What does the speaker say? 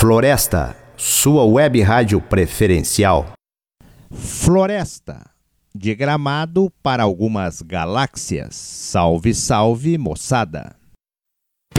Floresta, sua web rádio preferencial. Floresta, de Gramado para algumas galáxias. Salve, salve, moçada!